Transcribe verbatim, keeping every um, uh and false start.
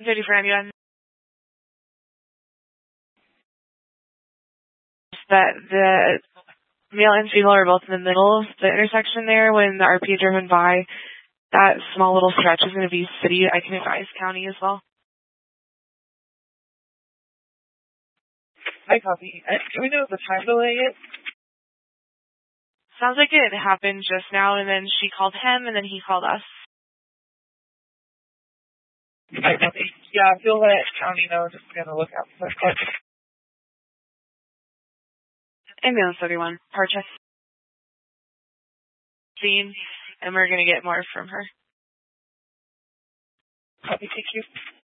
thirty for ambulance. That the male and female are both in the middle of the intersection there when the R P driven by. That small little stretch is going to be city. I can advise county as well. I copy. Do we know the time delay yet? Sounds like it happened just now, and then she called him, and then he called us. I copy. Yeah, if you'll let county know, just gonna look out for it. Ambulance thirty-one, purchase. Scene, and we're gonna get more from her. Copy, thank you.